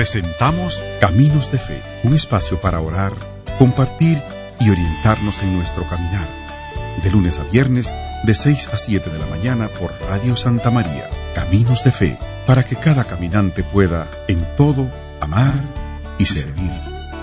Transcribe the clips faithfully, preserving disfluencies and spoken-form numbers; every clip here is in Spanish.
Presentamos Caminos de Fe, un espacio para orar, compartir y orientarnos en nuestro caminar. De lunes a viernes, de seis a siete de la mañana por Radio Santa María. Caminos de Fe, para que cada caminante pueda, en todo, amar y servir.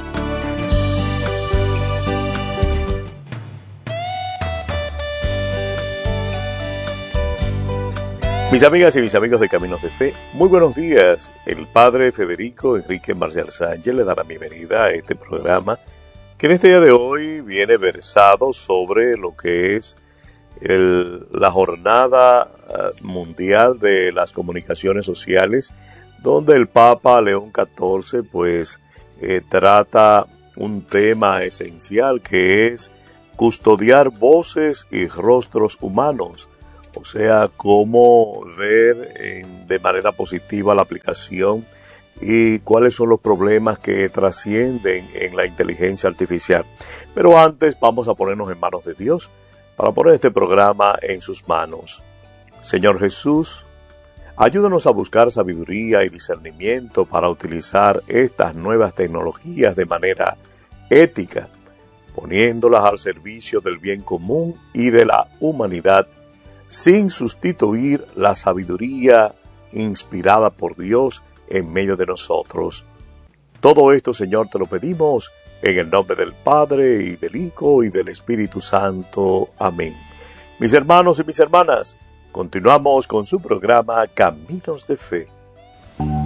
Mis amigas y mis amigos de Caminos de Fe, muy buenos días. El Padre Federico Enrique Marcial Sánchez le da la bienvenida a este programa que en este día de hoy viene versado sobre lo que es el, la Jornada Mundial de las Comunicaciones Sociales, donde el Papa León catorce pues eh, trata un tema esencial que es custodiar voces y rostros humanos. O sea, cómo ver en, de manera positiva la aplicación y cuáles son los problemas que trascienden en la inteligencia artificial. Pero antes vamos a ponernos en manos de Dios para poner este programa en sus manos. Señor Jesús, ayúdanos a buscar sabiduría y discernimiento para utilizar estas nuevas tecnologías de manera ética, poniéndolas al servicio del bien común y de la humanidad, sin sustituir la sabiduría inspirada por Dios en medio de nosotros. Todo esto, Señor, te lo pedimos en el nombre del Padre, y del Hijo, y del Espíritu Santo. Amén. Mis hermanos y mis hermanas, continuamos con su programa Caminos de Fe.